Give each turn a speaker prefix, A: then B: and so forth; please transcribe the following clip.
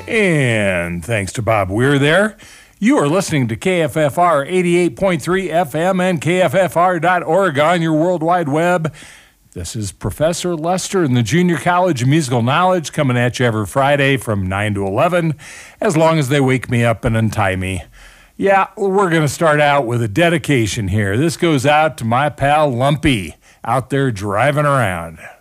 A: And thanks to Bob Weir there. You are listening to KFFR 88.3 FM and KFFR.org on your World Wide Web. This is Professor Lester in the Junior College of Musical Knowledge coming at you every Friday from 9 to 11, as long as they wake me up and untie me. Yeah, we're going to start out with a dedication here. This goes out to my pal Lumpy out there driving around.